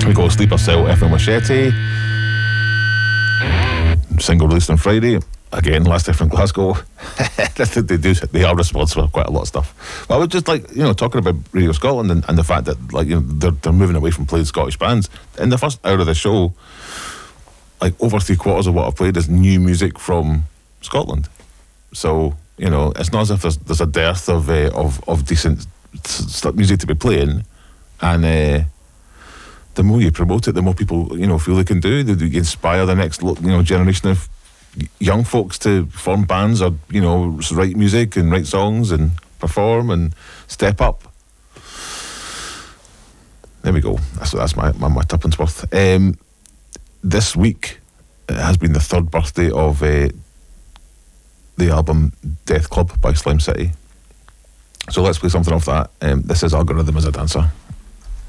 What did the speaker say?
We got Sleeper Cell, FM Machete. Single released on Friday. Again, Last Different Glasgow. They are responsible for quite a lot of stuff. But I would just like, talking about Radio Scotland and the fact that they're moving away from playing Scottish bands. In the first hour of the show, like over 3/4 of what I've played is new music from Scotland. So, it's not as if there's a dearth of decent music to be playing. And the more you promote it, the more people, feel they can do. They inspire the next, generation of young folks to form bands or, write music and write songs and perform and step up. There we go. That's my tuppence worth. This week has been the 3rd birthday of the album Death Club by Slime City. So let's play something off that. This is Algorithm as a Dancer.